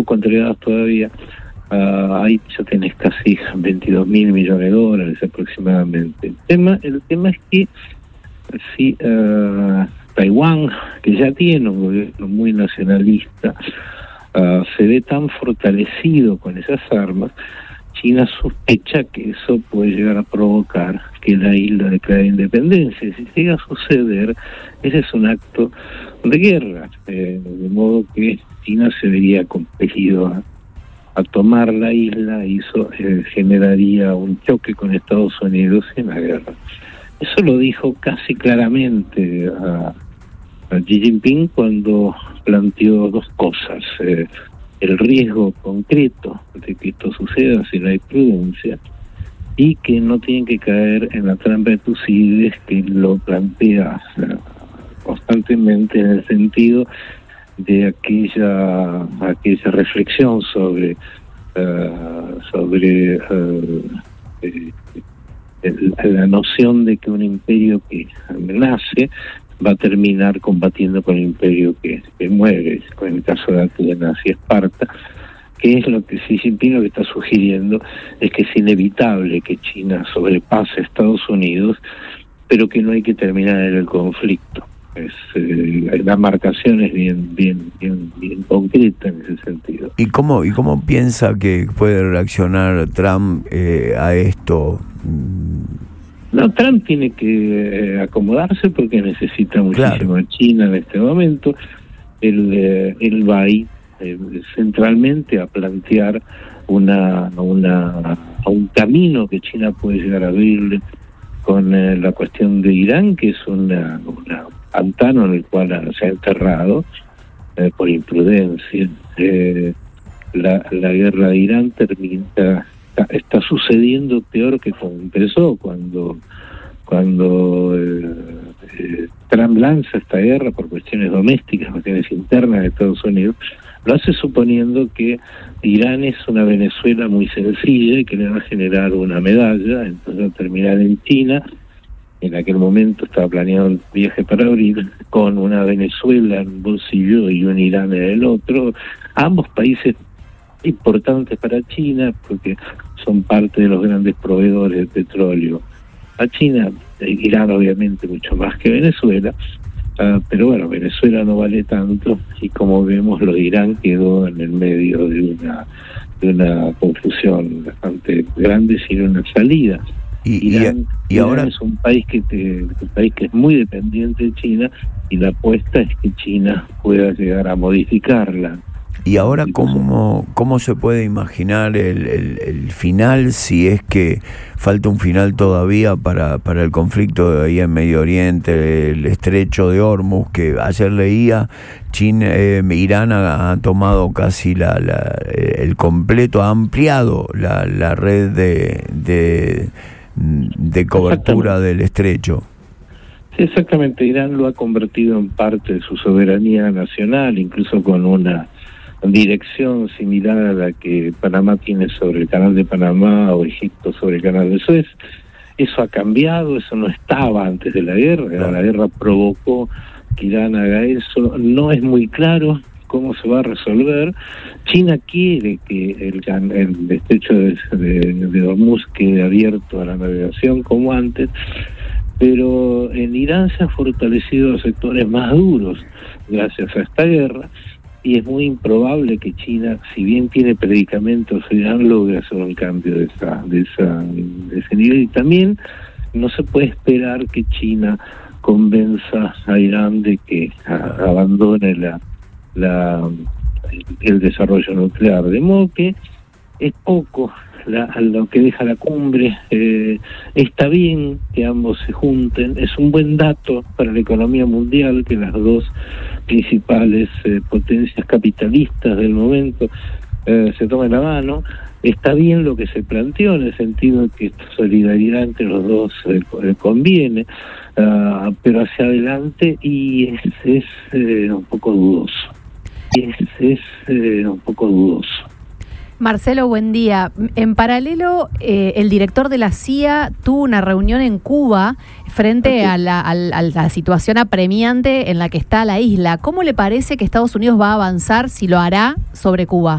poco entregados todavía. Ahí ya tenés casi 22.000 millones de dólares aproximadamente. El tema es que si Taiwán, que ya tiene un gobierno muy nacionalista, se ve tan fortalecido con esas armas, China sospecha que eso puede llegar a provocar que la isla declare independencia. Y si llega a suceder, ese es un acto de guerra, de modo que China se vería compelido a tomar la isla, y eso generaría un choque con Estados Unidos en la guerra. Eso lo dijo casi claramente a Xi Jinping cuando planteó dos cosas: el riesgo concreto de que esto suceda si no hay prudencia, y que no tienen que caer en la trampa de Tucídides, que lo plantea constantemente en el sentido de aquella reflexión sobre la noción de que un imperio que nace va a terminar combatiendo con el imperio que muere, en el caso de Atenas y Esparta, que es lo que Xi Jinping lo que está sugiriendo, es que es inevitable que China sobrepase a Estados Unidos, pero que no hay que terminar en el conflicto. La marcación es bien concreta en ese sentido. ¿Y cómo piensa que puede reaccionar Trump a esto? No, Trump tiene que acomodarse porque necesita muchísimo a China en este momento. Él va ahí centralmente a plantear un camino que China puede llegar a abrirle con la cuestión de Irán, que es un pantano en el cual se ha enterrado por imprudencia. La guerra de Irán está sucediendo peor que como empezó, cuando Trump lanza esta guerra por cuestiones domésticas, cuestiones internas de Estados Unidos. Lo hace suponiendo que Irán es una Venezuela muy sencilla y que le va a generar una medalla, entonces va a terminar en China. En aquel momento estaba planeado el viaje para abril, con una Venezuela en un bolsillo y un Irán en el otro, ambos países importantes para China porque son parte de los grandes proveedores de petróleo a China. Irán obviamente mucho más que Venezuela, pero bueno, Venezuela no vale tanto, y como vemos, lo de Irán quedó en el medio de una confusión bastante grande sin una salida. Irán ahora es un país que es muy dependiente de China, y la apuesta es que China pueda llegar a modificarla. ¿Y ahora cómo se puede imaginar el final, si es que falta un final todavía para el conflicto de ahí en Medio Oriente, el estrecho de Hormuz, que ayer leía, Irán ha tomado casi el completo, ha ampliado la red de cobertura del estrecho? Sí, exactamente. Irán lo ha convertido en parte de su soberanía nacional, incluso con una dirección similar a la que Panamá tiene sobre el canal de Panamá o Egipto sobre el canal de Suez. Eso ha cambiado, eso no estaba antes de la guerra. La guerra provocó que Irán haga eso. No es muy claro cómo se va a resolver. China quiere que el estrecho de Hormuz quede abierto a la navegación como antes, pero en Irán se han fortalecido los sectores más duros gracias a esta guerra, y es muy improbable que China, si bien tiene predicamentos, Irán logre hacer un cambio de ese nivel. Y también no se puede esperar que China convenza a Irán de que abandone el desarrollo nuclear, de modo que es poco lo que deja la cumbre. Está bien que ambos se junten, es un buen dato para la economía mundial que las dos principales potencias capitalistas del momento se tomen la mano. Está bien lo que se planteó, en el sentido de que solidaridad entre los dos conviene, pero hacia adelante y es un poco dudoso. Marcelo, buen día. En paralelo, el director de la CIA tuvo una reunión en Cuba frente a la situación apremiante en la que está la isla. ¿Cómo le parece que Estados Unidos va a avanzar, si lo hará, sobre Cuba?